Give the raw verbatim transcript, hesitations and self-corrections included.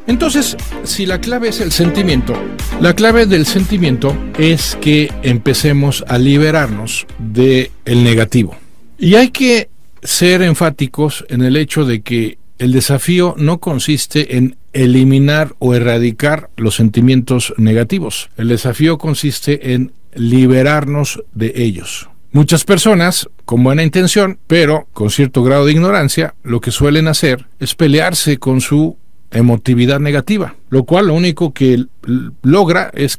Entonces, si la clave es el sentimiento, la clave del sentimiento es que empecemos a liberarnos del negativo. Y hay que ser enfáticos en el hecho de que el desafío no consiste en eliminar o erradicar los sentimientos negativos. El desafío consiste en liberarnos de ellos. Muchas personas, con buena intención, pero con cierto grado de ignorancia, lo que suelen hacer es pelearse con su emotividad negativa, lo cual lo único que logra es